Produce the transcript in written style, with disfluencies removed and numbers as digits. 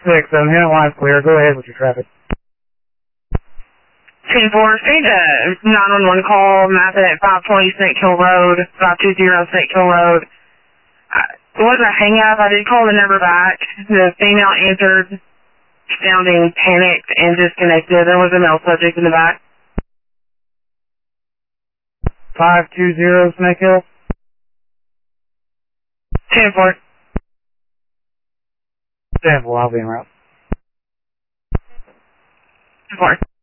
6, unit line's clear. Go ahead with your traffic. 10-4, state a 911 call, map at 520 Snake Hill Road, 520 Snake Hill Road. It wasn't a hang-up. I did call the number back. The female answered, sounding panicked and disconnected. There was a male subject in the back. 520 Snake Hill. 10-4. 10-4, I'll be en route. 10-4.